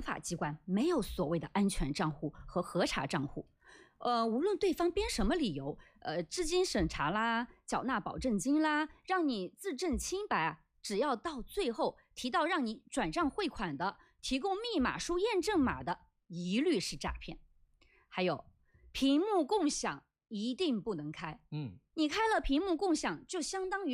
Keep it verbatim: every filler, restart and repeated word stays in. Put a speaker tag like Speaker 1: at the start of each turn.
Speaker 1: 法机关没有所谓的安全账户和核查账户。呃，无论对方编什么理由，呃，资金审查啦，缴纳保证金啦，让你自证清白啊，只要到最后提到让你转账汇款的，提供密码书验证码的，一律是诈骗。还有，屏幕共享一定不能开。
Speaker 2: 嗯，
Speaker 1: 你开了屏幕共享，就相当于